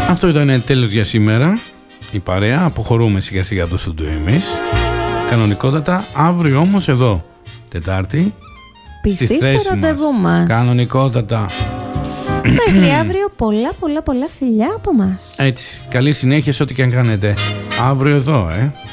Αυτό ήταν τέλος για σήμερα. Η παρέα, αποχωρούμε σιγά σιγά το στούντιο εμείς. Κανονικότατα, αύριο όμως εδώ, Τετάρτη, πιστοί στο ραντεβού μας. Κανονικότατα. Μέχρι αύριο πολλά φιλιά από μας. Έτσι, καλή συνέχεια σε ό,τι και αν κάνετε. Αύριο εδώ,